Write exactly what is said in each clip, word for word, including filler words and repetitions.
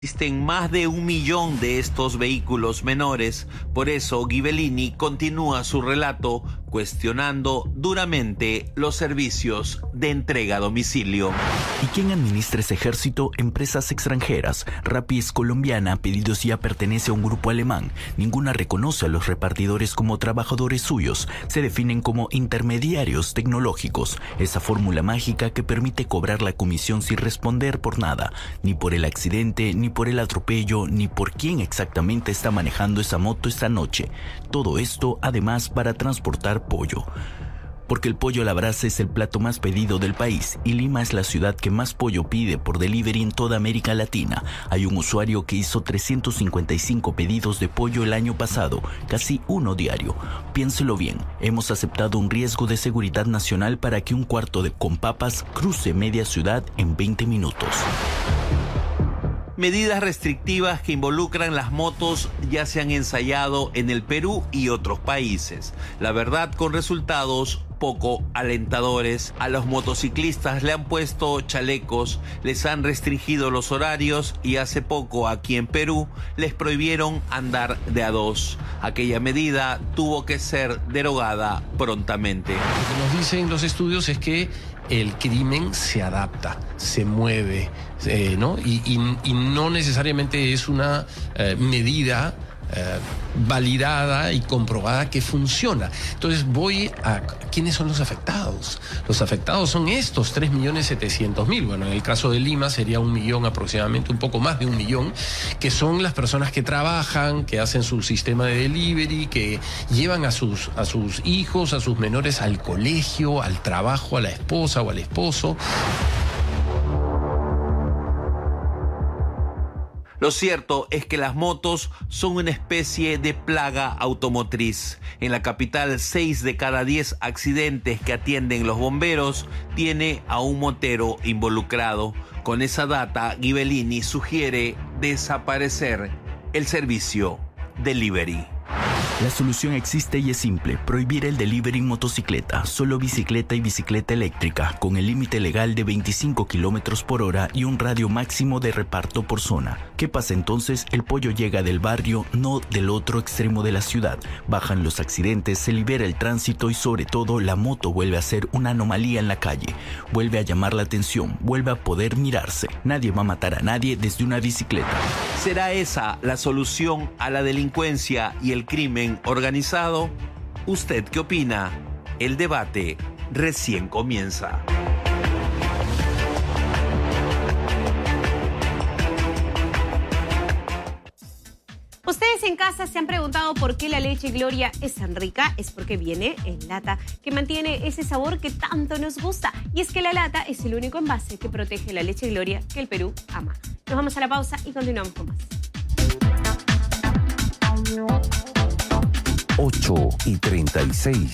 Existen más de un millón de estos vehículos menores, por eso Ghibellini continúa su relato cuestionando duramente los servicios de entrega a domicilio. ¿Y quién administra ese ejército? Empresas extranjeras. Rappi es colombiana, Pedidos Ya pertenece a un grupo alemán. Ninguna reconoce a los repartidores como trabajadores suyos. Se definen como intermediarios tecnológicos. Esa fórmula mágica que permite cobrar la comisión sin responder por nada, ni por el accidente, ni por el atropello, ni por quién exactamente está manejando esa moto esta noche. Todo esto además para transportar pollo. Porque el pollo a la brasa es el plato más pedido del país y Lima es la ciudad que más pollo pide por delivery en toda América Latina. Hay un usuario que hizo trescientos cincuenta y cinco pedidos de pollo el año pasado, casi uno diario. Piénselo bien, hemos aceptado un riesgo de seguridad nacional para que un cuarto de con papas cruce media ciudad en veinte minutos. Medidas restrictivas que involucran las motos ya se han ensayado en el Perú y otros países. La verdad, con resultados poco alentadores. A los motociclistas le han puesto chalecos, les han restringido los horarios y hace poco aquí en Perú les prohibieron andar de a dos. Aquella medida tuvo que ser derogada prontamente. Lo que nos dicen los estudios es que el crimen se adapta, se mueve, eh, ¿no? Y, y, y no necesariamente es una eh, medida eh, validada y comprobada que funciona. Entonces voy a ¿quiénes son los afectados? Los afectados son estos tres millones setecientos mil. Bueno, en el caso de Lima sería un millón aproximadamente, un poco más de un millón, que son las personas que trabajan, que hacen su sistema de delivery, que llevan a sus, a sus hijos, a sus menores al colegio, al trabajo, a la esposa o al esposo. Lo cierto es que las motos son una especie de plaga automotriz. En la capital, seis de cada diez accidentes que atienden los bomberos tiene a un motero involucrado. Con esa data, Ghibellini sugiere desaparecer el servicio delivery. La solución existe y es simple: prohibir el delivery en motocicleta, solo bicicleta y bicicleta eléctrica, con el límite legal de veinticinco kilómetros por hora y un radio máximo de reparto por zona. ¿Qué pasa entonces? El pollo llega del barrio, no del otro extremo de la ciudad. Bajan los accidentes, se libera el tránsito y sobre todo la moto vuelve a ser una anomalía en la calle. Vuelve a llamar la atención, vuelve a poder mirarse. Nadie va a matar a nadie desde una bicicleta. ¿Será esa la solución a la delincuencia y el crimen organizado? ¿Usted qué opina? El debate recién comienza. Ustedes en casa se han preguntado por qué la leche Gloria es tan rica. Es porque viene en lata, que mantiene ese sabor que tanto nos gusta. Y es que la lata es el único envase que protege la leche Gloria que el Perú ama. Nos vamos a la pausa y continuamos con más. ocho y treinta y seis.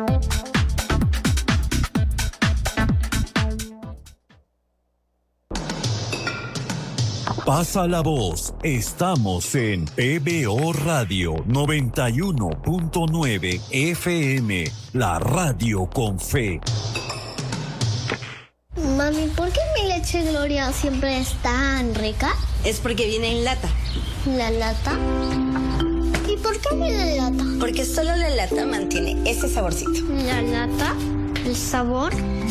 Pasa la voz. Estamos en P B O Radio noventa y uno punto nueve F M, la radio con fe. Mami, ¿por qué mi leche Gloria siempre es tan rica? Es porque viene en lata. ¿La lata? ¿Y por qué viene en lata? Porque solo la lata mantiene ese saborcito. ¿La lata? ¿El sabor?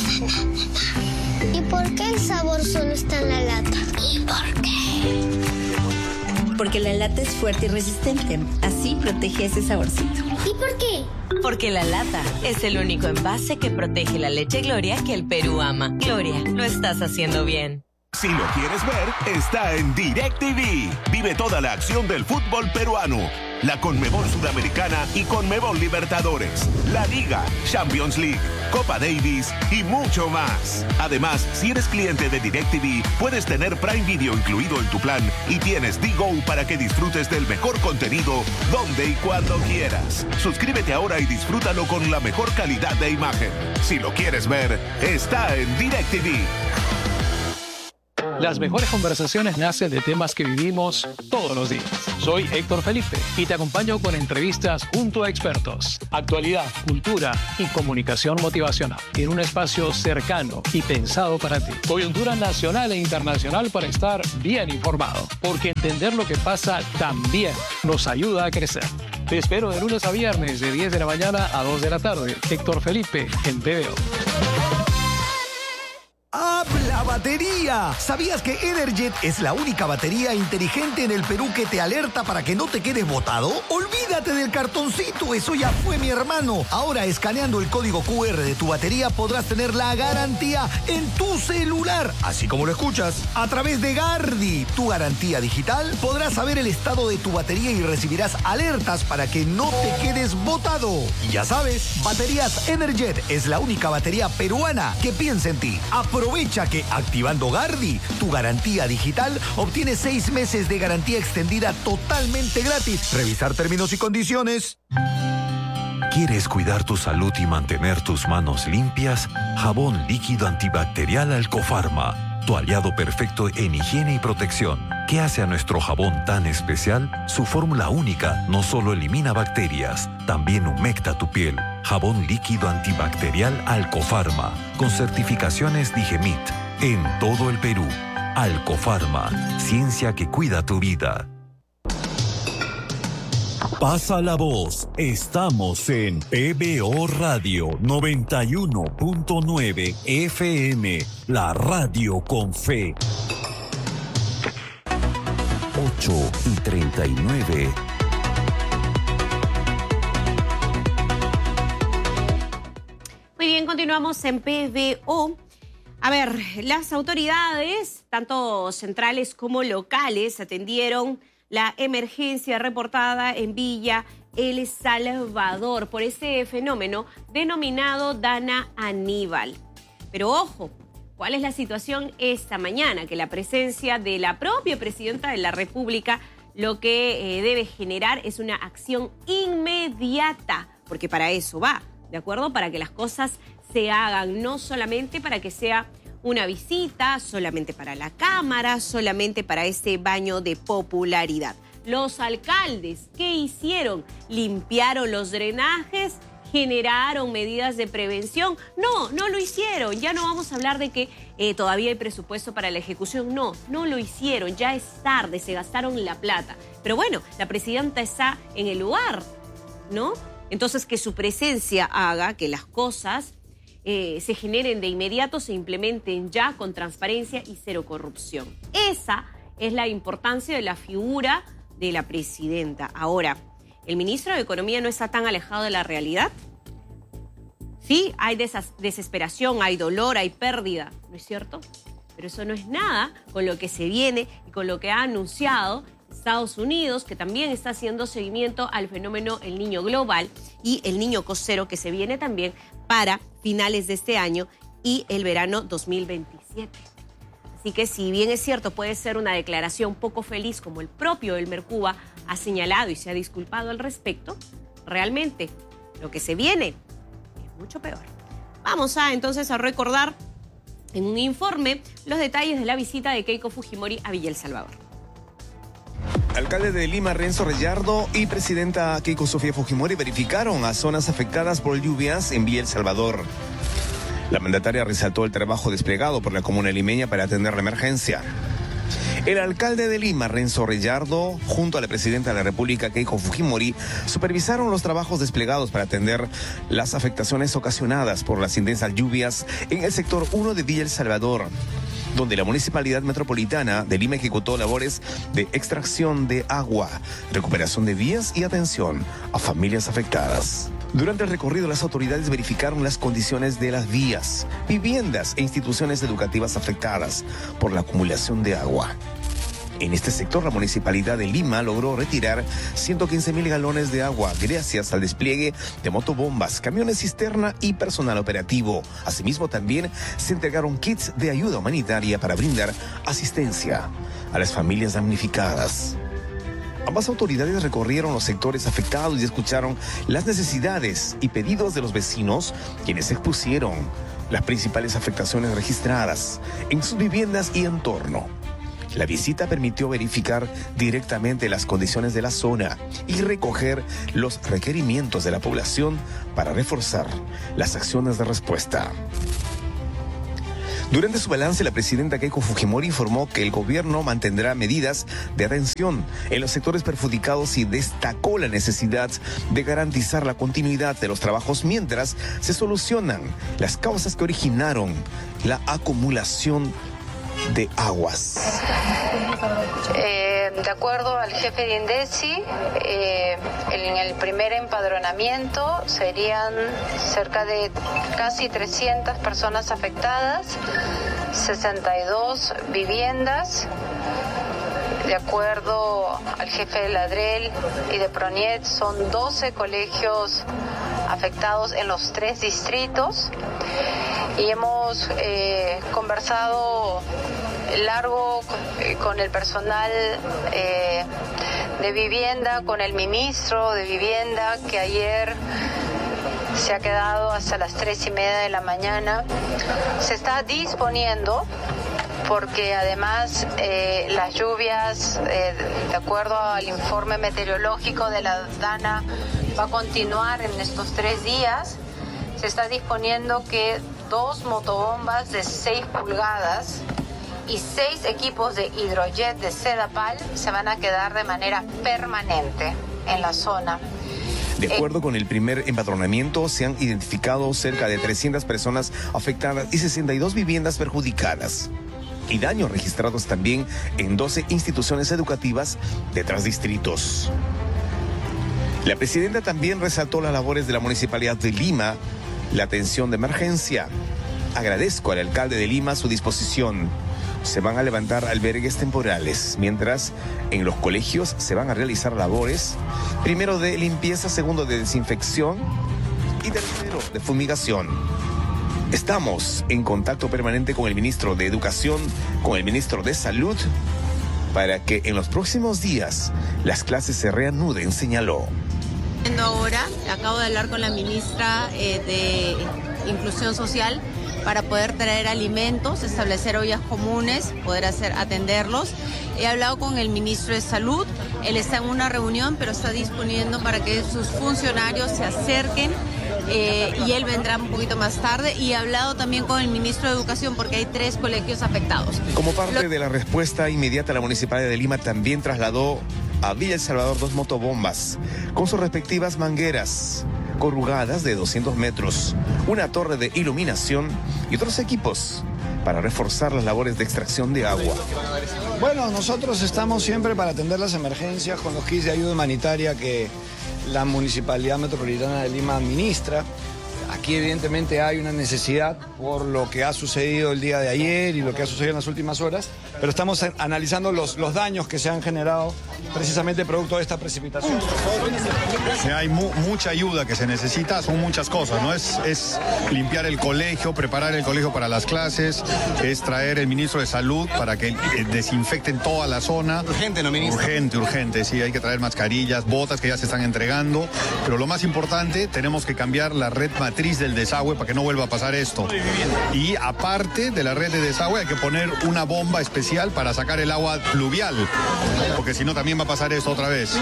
¿Y por qué el sabor solo está en la lata? ¿Y por qué? Porque la lata es fuerte y resistente. Así protege ese saborcito. ¿Y por qué? Porque la lata es el único envase que protege la leche Gloria que el Perú ama. Gloria, lo estás haciendo bien. Si lo quieres ver, está en DirecTV. Vive toda la acción del fútbol peruano, la Conmebol Sudamericana y Conmebol Libertadores, la Liga, Champions League, Copa Davis y mucho más. Además, si eres cliente de DirecTV, puedes tener Prime Video incluido en tu plan y tienes D-Go para que disfrutes del mejor contenido donde y cuando quieras. Suscríbete ahora y disfrútalo con la mejor calidad de imagen. Si lo quieres ver, está en DirecTV. Las mejores conversaciones nacen de temas que vivimos todos los días. Soy Héctor Felipe y te acompaño con entrevistas junto a expertos, actualidad, cultura y comunicación motivacional en un espacio cercano y pensado para ti. Coyuntura nacional e internacional para estar bien informado, porque entender lo que pasa también nos ayuda a crecer. Te espero de lunes a viernes de diez de la mañana a dos de la tarde. Héctor Felipe en P B O. ¡Habla batería! ¿Sabías que Energet es la única batería inteligente en el Perú que te alerta para que no te quedes botado? Olvídate del cartoncito, eso ya fue, mi hermano. Ahora, escaneando el código Q R de tu batería, podrás tener la garantía en tu celular, así como lo escuchas. A través de Gardi, tu garantía digital, podrás saber el estado de tu batería y recibirás alertas para que no te quedes botado. Y ya sabes, Baterías Energet es la única batería peruana que piensa en ti. Aprovecha que activando Gardi, tu garantía digital, obtienes seis meses de garantía extendida totalmente gratis. Revisar términos y condiciones. ¿Quieres cuidar tu salud y mantener tus manos limpias? Jabón líquido antibacterial Alcofarma, tu aliado perfecto en higiene y protección. ¿Qué hace a nuestro jabón tan especial? Su fórmula única no solo elimina bacterias, también humecta tu piel. Jabón líquido antibacterial Alcofarma, con certificaciones Digemit, en todo el Perú. Alcofarma, ciencia que cuida tu vida. Pasa la voz, estamos en P B O Radio noventa y uno punto nueve F M, la radio con fe. ocho y treinta y nueve. Muy bien, continuamos en P B O. A ver, las autoridades, tanto centrales como locales, atendieron la emergencia reportada en Villa El Salvador por ese fenómeno denominado Dana Aníbal. Pero ojo, ¿cuál es la situación esta mañana? Que la presencia de la propia presidenta de la República lo que eh, debe generar es una acción inmediata, porque para eso va, ¿de acuerdo? Para que las cosas se hagan, no solamente para que sea una visita, solamente para la Cámara, solamente para ese baño de popularidad. Los alcaldes, ¿qué hicieron? Limpiaron los drenajes, generaron medidas de prevención. No, no lo hicieron. Ya no vamos a hablar de que eh, todavía hay presupuesto para la ejecución. No, no lo hicieron. Ya es tarde, se gastaron la plata. Pero bueno, la presidenta está en el lugar, ¿no? Entonces, que su presencia haga que las cosas eh, se generen de inmediato, se implementen ya con transparencia y cero corrupción. Esa es la importancia de la figura de la presidenta. Ahora, ¿el ministro de Economía no está tan alejado de la realidad? Sí, hay des- desesperación, hay dolor, hay pérdida, ¿no es cierto? Pero eso no es nada con lo que se viene y con lo que ha anunciado Estados Unidos, que también está haciendo seguimiento al fenómeno El Niño Global y El Niño Costero, que se viene también para finales de este año y el verano dos mil veintisiete. Así que si bien es cierto, puede ser una declaración poco feliz, como el propio Elmer Cuba ha señalado y se ha disculpado al respecto, realmente lo que se viene es mucho peor. Vamos a entonces a recordar en un informe los detalles de la visita de Keiko Fujimori a Villa El Salvador. Alcalde de Lima, Renzo Rellardo, y presidenta Keiko Sofía Fujimori verificaron a zonas afectadas por lluvias en Villa El Salvador. La mandataria resaltó el trabajo desplegado por la comuna limeña para atender la emergencia. El alcalde de Lima, Renzo Rellardo, junto a la presidenta de la República, Keiko Fujimori, supervisaron los trabajos desplegados para atender las afectaciones ocasionadas por las intensas lluvias en el sector uno de Villa El Salvador, donde la Municipalidad Metropolitana de Lima ejecutó labores de extracción de agua, recuperación de vías y atención a familias afectadas. Durante el recorrido, las autoridades verificaron las condiciones de las vías, viviendas e instituciones educativas afectadas por la acumulación de agua. En este sector, la Municipalidad de Lima logró retirar ciento quince mil galones de agua gracias al despliegue de motobombas, camiones cisterna y personal operativo. Asimismo, también se entregaron kits de ayuda humanitaria para brindar asistencia a las familias damnificadas. Ambas autoridades recorrieron los sectores afectados y escucharon las necesidades y pedidos de los vecinos, quienes expusieron las principales afectaciones registradas en sus viviendas y entorno. La visita permitió verificar directamente las condiciones de la zona y recoger los requerimientos de la población para reforzar las acciones de respuesta. Durante su balance, la presidenta Keiko Fujimori informó que el gobierno mantendrá medidas de atención en los sectores perjudicados y destacó la necesidad de garantizar la continuidad de los trabajos mientras se solucionan las causas que originaron la acumulación de aguas. Eh, de acuerdo al jefe de INDECI, eh, en el primer empadronamiento serían cerca de casi trescientas personas afectadas, sesenta y dos viviendas. De acuerdo al jefe de Ladrel y de Proniet, son doce colegios afectados en los tres distritos. Y hemos eh, conversado largo con el personal eh, de vivienda, con el ministro de vivienda, que ayer se ha quedado hasta las tres y media de la mañana. Se está disponiendo porque además eh, las lluvias, eh, de acuerdo al informe meteorológico de la DANA, va a continuar en estos tres días. Se está disponiendo que dos motobombas de seis pulgadas y seis equipos de hidrojet de Sedapal se van a quedar de manera permanente en la zona. De acuerdo con el primer empadronamiento, se han identificado cerca de trescientas personas afectadas y sesenta y dos viviendas perjudicadas. Y daños registrados también en doce instituciones educativas de tres distritos. La presidenta también resaltó las labores de la Municipalidad de Lima, la atención de emergencia. Agradezco al alcalde de Lima su disposición. Se van a levantar albergues temporales, mientras en los colegios se van a realizar labores, primero de limpieza, segundo de desinfección y tercero de fumigación. Estamos en contacto permanente con el ministro de Educación, con el ministro de Salud, para que en los próximos días las clases se reanuden, señaló. Ahora acabo de hablar con la ministra eh, de Inclusión Social para poder traer alimentos, establecer ollas comunes, poder hacer atenderlos. He hablado con el ministro de Salud, él está en una reunión, pero está disponiendo para que sus funcionarios se acerquen eh, y él vendrá un poquito más tarde. Y he hablado también con el ministro de Educación porque hay tres colegios afectados. Como parte Lo... de la respuesta inmediata, la Municipalidad de Lima también trasladó a Villa El Salvador dos motobombas con sus respectivas mangueras corrugadas de doscientos metros, una torre de iluminación y otros equipos para reforzar las labores de extracción de agua. Bueno, nosotros estamos siempre para atender las emergencias con los kits de ayuda humanitaria que la Municipalidad Metropolitana de Lima administra. Aquí evidentemente hay una necesidad por lo que ha sucedido el día de ayer y lo que ha sucedido en las últimas horas, pero estamos analizando los, los daños que se han generado precisamente producto de esta precipitación. Hay mu mucha ayuda que se necesita, son muchas cosas, ¿no? Es, es limpiar el colegio, preparar el colegio para las clases, es traer el ministro de Salud para que eh, desinfecten toda la zona. Urgente, ¿no, ministro? Urgente, urgente, sí, hay que traer mascarillas, botas que ya se están entregando, pero lo más importante, tenemos que cambiar la red matriz del desagüe para que no vuelva a pasar esto. Y aparte de la red de desagüe hay que poner una bomba especial para sacar el agua pluvial, porque si no también va a pasar esto otra vez.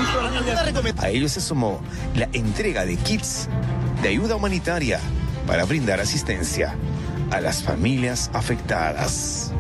A ello se sumó la entrega de kits de ayuda humanitaria para brindar asistencia a las familias afectadas.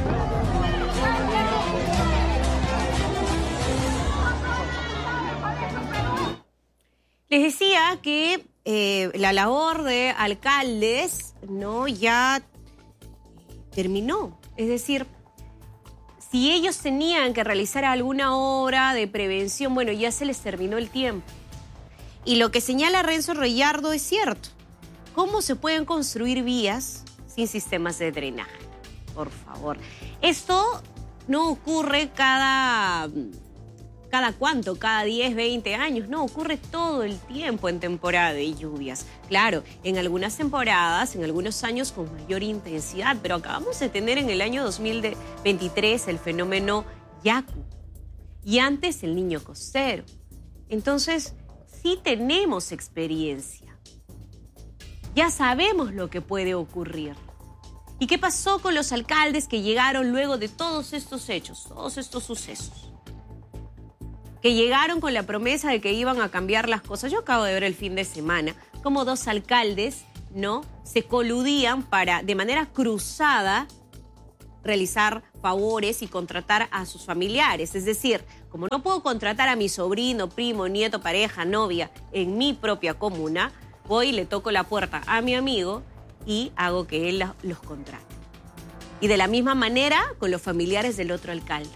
Les decía que eh, la labor de alcaldes no ya terminó. Es decir, si ellos tenían que realizar alguna obra de prevención, bueno, ya se les terminó el tiempo. Y lo que señala Renzo Reyardo es cierto. ¿Cómo se pueden construir vías sin sistemas de drenaje? Por favor. Esto no ocurre cada... ¿Cada cuánto? ¿Cada diez, veinte años? No, ocurre todo el tiempo en temporada de lluvias. Claro, en algunas temporadas, en algunos años con mayor intensidad, pero acabamos de tener en el año dos mil veintitrés el fenómeno Yaku y antes el Niño Costero. Entonces, sí tenemos experiencia. Ya sabemos lo que puede ocurrir. ¿Y qué pasó con los alcaldes que llegaron luego de todos estos hechos, todos estos sucesos? Que llegaron con la promesa de que iban a cambiar las cosas. Yo acabo de ver el fin de semana cómo dos alcaldes, ¿no?, se coludían para, de manera cruzada, realizar favores y contratar a sus familiares. Es decir, como no puedo contratar a mi sobrino, primo, nieto, pareja, novia en mi propia comuna, voy y le toco la puerta a mi amigo y hago que él los contrate. Y de la misma manera con los familiares del otro alcalde.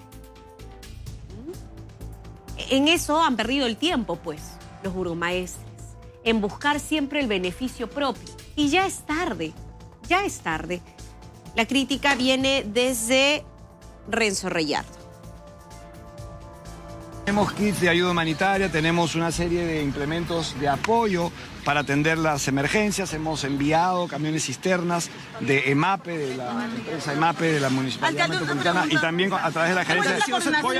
En eso han perdido el tiempo, pues, los burgomaestres, en buscar siempre el beneficio propio. Y ya es tarde, ya es tarde. La crítica viene desde Renzo Reyardo. Tenemos kits de ayuda humanitaria, tenemos una serie de implementos de apoyo para atender las emergencias. Hemos enviado camiones cisternas de EMAPE, de la empresa EMAPE, de la Municipalidad Metropolitana, y también a través de la gerencia de... ¿Por qué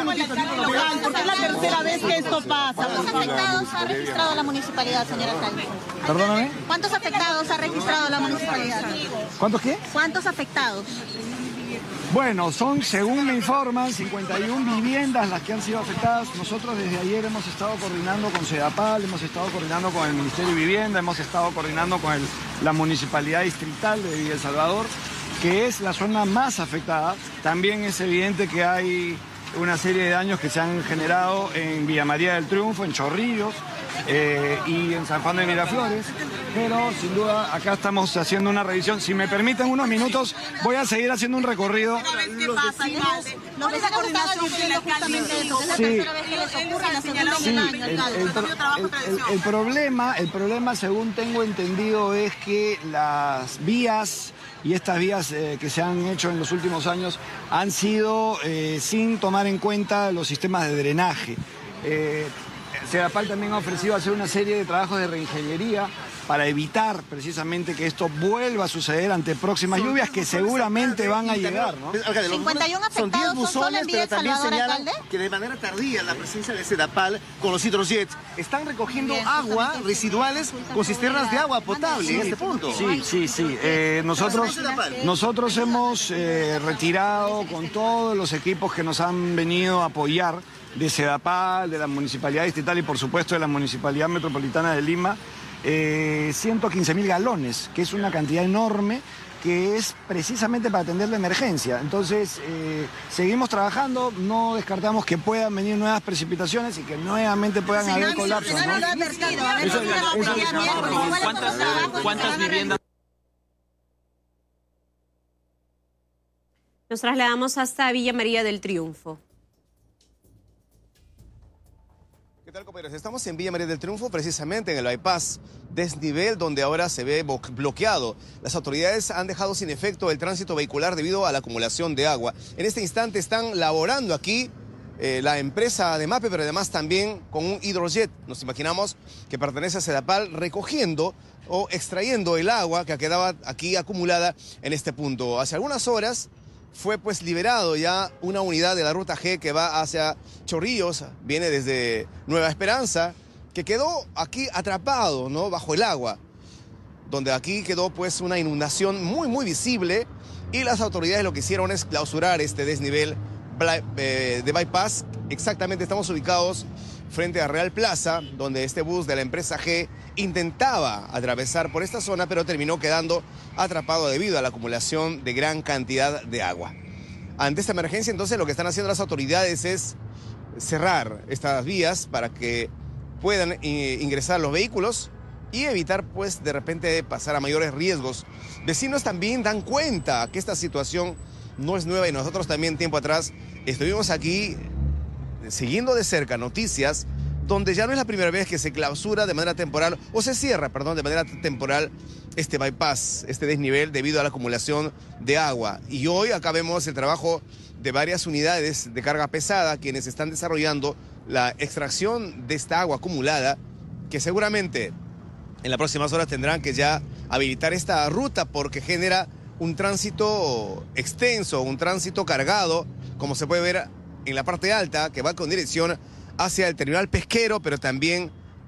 es la tercera vez que esto pasa? ¿Cuántos afectados ha registrado la municipalidad, señor alcalde? Perdóname. ¿Cuántos afectados ha registrado la municipalidad? ¿Cuántos qué? ¿Cuántos afectados? Bueno, son, según me informan, cincuenta y una viviendas las que han sido afectadas. Nosotros desde ayer hemos estado coordinando con Sedapal, hemos estado coordinando con el Ministerio de Vivienda, hemos estado coordinando con el, la Municipalidad Distrital de Villa El Salvador, que es la zona más afectada. También es evidente que hay una serie de daños que se han generado en Villa María del Triunfo, en Chorrillos eh, y en San Juan de Miraflores, pero sin duda acá estamos haciendo una revisión. Si me permiten unos minutos, voy a seguir haciendo un recorrido. Los vecinos, los vecinos estaban diciendo justamente eso, es la Sí. tercera vez que les ocurre, la segunda Sí, en el año, el, alcalde. el- ¿Cómo trabajo el- tradición? el- el problema, el problema, según tengo entendido, es que las vías y estas vías eh, que se han hecho en los últimos años han sido eh, sin tomar en cuenta los sistemas de drenaje. Eh, Sedapal también ha ofrecido hacer una serie de trabajos de reingeniería para evitar precisamente que esto vuelva a suceder ante próximas lluvias que seguramente van a llegar, ¿no? Alcalde, los cincuenta y uno son diez afectados, ¿son solo buzones, en Villa pero El también Salvador, señalan alcalde? que de manera tardía la presencia de Sedapal con los hidrojets están recogiendo agua residuales con cisternas de agua potable en este punto. Sí, sí, sí. Eh, nosotros, nosotros hemos eh, retirado con todos los equipos que nos han venido a apoyar de Sedapal, de la Municipalidad Distrital y por supuesto de la Municipalidad Metropolitana de Lima, eh, ciento quince mil galones, que es una cantidad enorme que es precisamente para atender la emergencia. Entonces, eh, seguimos trabajando, no descartamos que puedan venir nuevas precipitaciones y que nuevamente puedan haber colapsos, ¿no? Eso es- eso es- ¿Cuántas, cuántas viviendas? Nos trasladamos hasta Villa María del Triunfo. ¿Qué tal, compañeros? Estamos en Villa María del Triunfo, precisamente en el bypass desnivel, donde ahora se ve bo- bloqueado. Las autoridades han dejado sin efecto el tránsito vehicular debido a la acumulación de agua. En este instante están laborando aquí eh, la empresa de MAPE, pero además también con un hidrojet, nos imaginamos, que pertenece a Sedapal, recogiendo o extrayendo el agua que quedaba aquí acumulada en este punto. Hace algunas horas fue pues liberado ya una unidad de la Ruta G que va hacia Chorrillos, viene desde Nueva Esperanza, que quedó aquí atrapado, ¿no?, bajo el agua, donde aquí quedó pues una inundación muy muy visible y las autoridades lo que hicieron es clausurar este desnivel bla- eh, de bypass. Exactamente estamos ubicados frente a Real Plaza, donde este bus de la empresa G intentaba atravesar por esta zona, pero terminó quedando atrapado debido a la acumulación de gran cantidad de agua. Ante esta emergencia, entonces, lo que están haciendo las autoridades es cerrar estas vías para que puedan eh, ingresar los vehículos y evitar, pues, de repente pasar a mayores riesgos. Vecinos también dan cuenta que esta situación no es nueva y nosotros también tiempo atrás estuvimos aquí siguiendo de cerca noticias donde ya no es la primera vez que se clausura de manera temporal, o se cierra, perdón, de manera temporal este bypass, este desnivel debido a la acumulación de agua. Y hoy acá vemos el trabajo de varias unidades de carga pesada quienes están desarrollando la extracción de esta agua acumulada, que seguramente en las próximas horas tendrán que ya habilitar esta ruta porque genera un tránsito extenso, un tránsito cargado, como se puede ver en la parte alta, que va con dirección hacia el terminal pesquero, pero también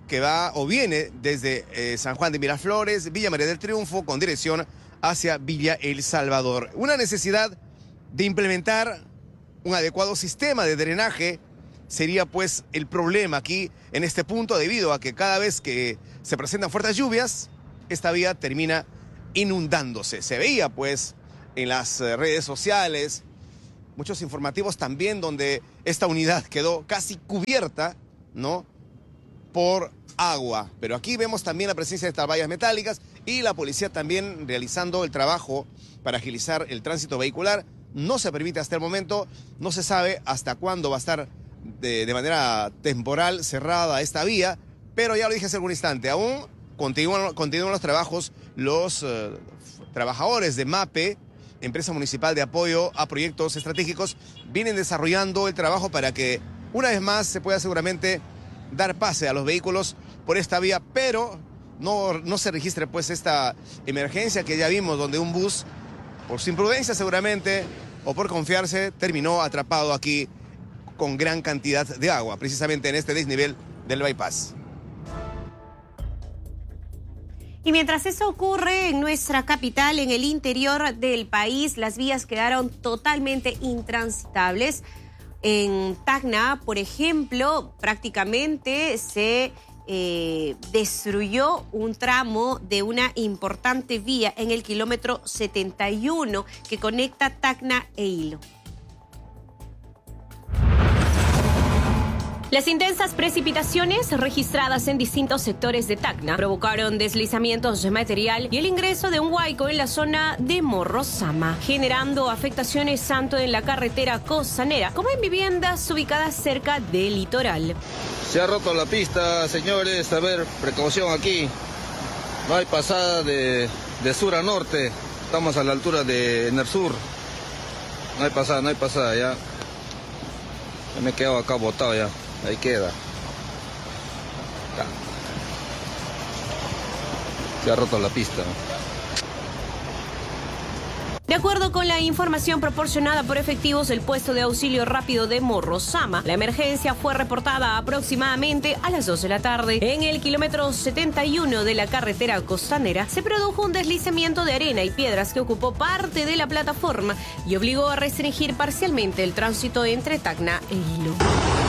que va o viene desde eh, San Juan de Miraflores, Villa María del Triunfo, con dirección hacia Villa El Salvador. Una necesidad de implementar un adecuado sistema de drenaje sería pues el problema aquí en este punto, debido a que cada vez que se presentan fuertes lluvias, esta vía termina inundándose. Se veía pues en las redes sociales, muchos informativos también, donde esta unidad quedó casi cubierta, ¿no?, por agua. Pero aquí vemos también la presencia de estas vallas metálicas y la policía también realizando el trabajo para agilizar el tránsito vehicular. No se permite hasta el momento, no se sabe hasta cuándo va a estar de, de manera temporal cerrada esta vía, pero ya lo dije hace algún instante, aún continúan, continúan los trabajos. Los uh, trabajadores de MAPE, Empresa Municipal de Apoyo a Proyectos Estratégicos, vienen desarrollando el trabajo para que una vez más se pueda seguramente dar pase a los vehículos por esta vía, pero no, no se registre pues esta emergencia que ya vimos, donde un bus, por su imprudencia seguramente, o por confiarse, terminó atrapado aquí con gran cantidad de agua, precisamente en este desnivel del bypass. Y mientras eso ocurre en nuestra capital, en el interior del país, las vías quedaron totalmente intransitables. En Tacna, por ejemplo, prácticamente se eh, destruyó un tramo de una importante vía en el kilómetro setenta y uno que conecta Tacna e Hilo. Las intensas precipitaciones registradas en distintos sectores de Tacna provocaron deslizamientos de material y el ingreso de un huaico en la zona de Morro Sama, generando afectaciones tanto en la carretera costanera como en viviendas ubicadas cerca del litoral. Se ha roto la pista, señores, a ver, precaución aquí. No hay pasada de, de sur a norte, estamos a la altura de Nersur. No hay pasada, no hay pasada ya. Ya me he quedado acá botado ya. Ahí queda. Ya. Se ha roto la pista. De acuerdo con la información proporcionada por efectivos del puesto de auxilio rápido de Morro Sama, la emergencia fue reportada aproximadamente a las dos de la tarde. En el kilómetro setenta y uno de la carretera costanera se produjo un deslizamiento de arena y piedras que ocupó parte de la plataforma y obligó a restringir parcialmente el tránsito entre Tacna e Hilo.